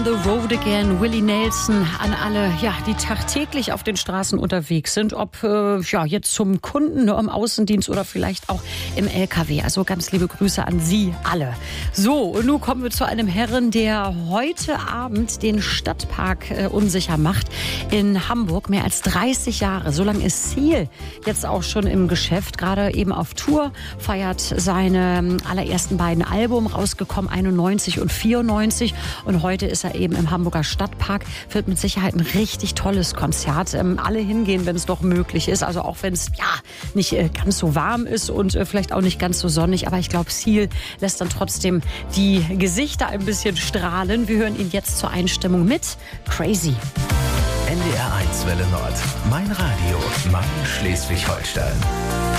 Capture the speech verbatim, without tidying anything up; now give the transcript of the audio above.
The Road Again, Willie Nelson, an alle, ja, die tagtäglich auf den Straßen unterwegs sind, ob äh, ja, jetzt zum Kunden, nur im Außendienst oder vielleicht auch im L K W. Also ganz liebe Grüße an Sie alle. So, und nun kommen wir zu einem Herren, der heute Abend den Stadtpark äh, unsicher macht in Hamburg. Mehr als dreißig Jahre, so lange ist Seal jetzt auch schon im Geschäft, gerade eben auf Tour, feiert seine allerersten beiden Alben, rausgekommen einundneunzig und vierundneunzig, und heute ist er eben im Hamburger Stadtpark. Wird mit Sicherheit ein richtig tolles Konzert. Ähm, alle hingehen, wenn es doch möglich ist. Also auch wenn es ja nicht äh, ganz so warm ist und äh, vielleicht auch nicht ganz so sonnig. Aber ich glaube, Seal lässt dann trotzdem die Gesichter ein bisschen strahlen. Wir hören ihn jetzt zur Einstimmung mit Crazy. N D R eins Welle Nord. Mein Radio. Mein Schleswig-Holstein.